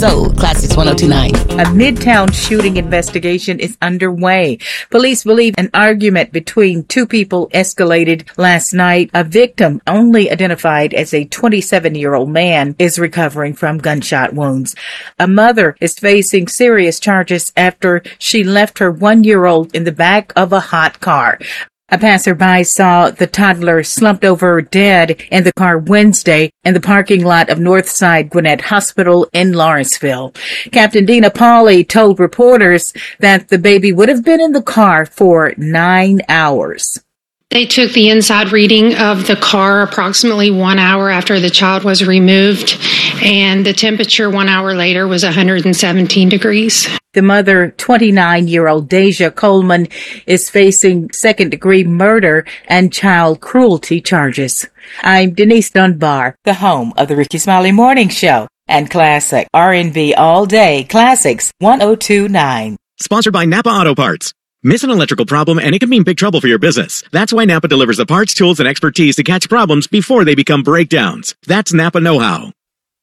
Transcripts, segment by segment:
So, Classics 1029. A Midtown shooting investigation is underway. Police believe an argument between two people escalated last night. A victim, only identified as a 27-year-old man, is recovering from gunshot wounds. A mother is facing serious charges after she left her 1-year-old in the back of a hot car. A passerby saw the toddler slumped over dead in the car Wednesday in the parking lot of Northside Gwinnett Hospital in Lawrenceville. Captain Dina Pauley told reporters that the baby would have been in the car for 9 hours. They took the inside reading of the car approximately 1 hour after the child was removed, and the temperature 1 hour later was 117 degrees. The mother, 29-year-old Deja Coleman, is facing second-degree murder and child cruelty charges. I'm Denise Dunbar, the home of the Ricky Smiley Morning Show and Classic R&B All Day Classics 1029. Sponsored by Napa Auto Parts. Miss an electrical problem and it can mean big trouble for your business. That's why Napa delivers the parts, tools, and expertise to catch problems before they become breakdowns. That's Napa know-how.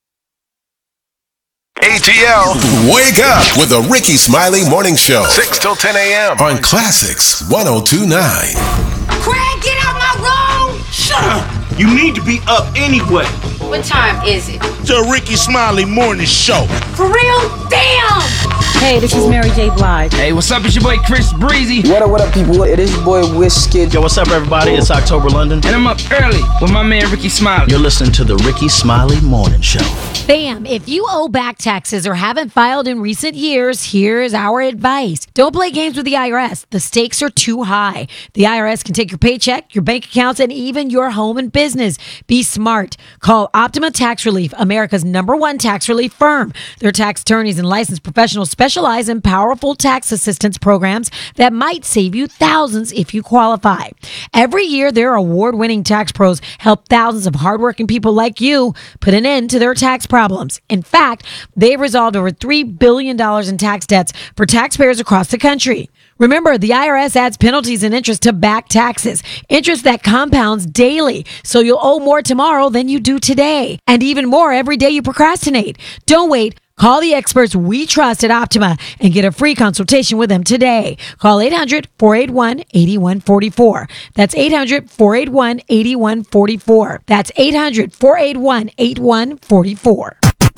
ATL, wake up with the Ricky Smiley Morning Show. 6 till 10 a.m. on Classics 1029. Craig, get out my room! Shut up! You need to be up anyway. What time is it? The Ricky Smiley Morning Show. For real? Damn! Hey, this is Mary J. Blige. Hey, what's up? It's your boy Chris Breezy. What up, people? It is your boy Wizkid. Yo, what's up, everybody? It's October London. And I'm up early with my man Ricky Smiley. You're listening to the Ricky Smiley Morning Show. Bam! If you owe back taxes or haven't filed in recent years, here's our advice. Don't play games with the IRS. The stakes are too high. The IRS can take your paycheck, your bank accounts, and even your home and business. Be smart. Call Optima Tax Relief, America's #1 tax relief firm. Their tax attorneys and licensed professionals specialize in powerful tax assistance programs that might save you thousands if you qualify. Every year, their award-winning tax pros help thousands of hardworking people like you put an end to their tax problems. In fact, they've resolved over $3 billion in tax debts for taxpayers across the country. Remember, the IRS adds penalties and interest to back taxes, interest that compounds daily, so you'll owe more tomorrow than you do today, and even more every day you procrastinate. Don't wait. Call the experts we trust at Optima and get a free consultation with them today. Call 800-481-8144. That's 800-481-8144. That's 800-481-8144.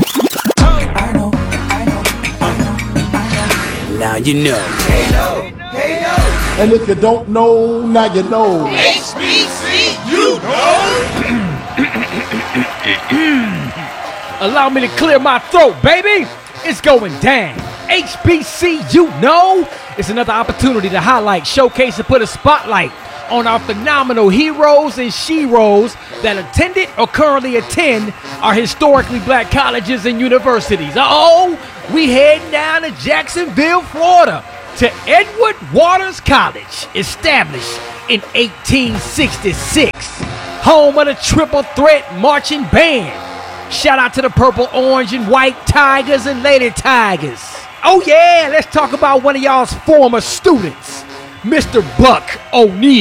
Now you know. Hey, yo. Hey, yo. And if you don't know, now you know. HBC, you know. Allow me to clear my throat, baby. It's going down. HBC, you know. It's another opportunity to highlight, showcase, and put a spotlight on our phenomenal heroes and sheroes that attended or currently attend our historically black colleges and universities. We heading down to Jacksonville, Florida, to Edward Waters College, established in 1866, home of the Triple Threat Marching Band. Shout out to the purple, orange, and white Tigers and Lady Tigers. Oh yeah, let's talk about one of y'all's former students, Mr. Buck O'Neal.